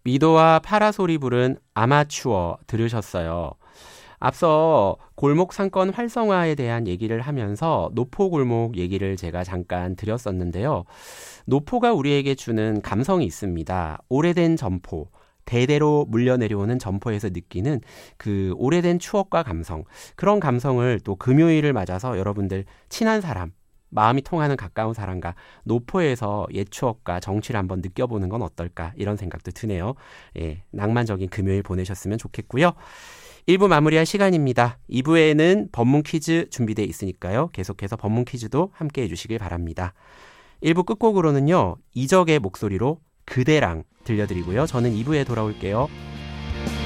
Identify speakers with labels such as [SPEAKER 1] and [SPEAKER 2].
[SPEAKER 1] 미도와 파라솔이 부른 아마추어 들으셨어요. 앞서 골목 상권 활성화에 대한 얘기를 하면서 노포골목 얘기를 제가 잠깐 드렸었는데요. 노포가 우리에게 주는 감성이 있습니다. 오래된 점포, 대대로 물려내려오는 점포에서 느끼는 그 오래된 추억과 감성, 그런 감성을 또 금요일을 맞아서 여러분들 친한 사람, 마음이 통하는 가까운 사람과 노포에서 옛 추억과 정취를 한번 느껴보는 건 어떨까, 이런 생각도 드네요. 예, 낭만적인 금요일 보내셨으면 좋겠고요. 1부 마무리할 시간입니다. 2부에는 법문 퀴즈 준비되어 있으니까요. 계속해서 법문 퀴즈도 함께 해주시길 바랍니다. 1부 끝곡으로는요, 이적의 목소리로 그대랑 들려드리고요. 저는 2부에 돌아올게요.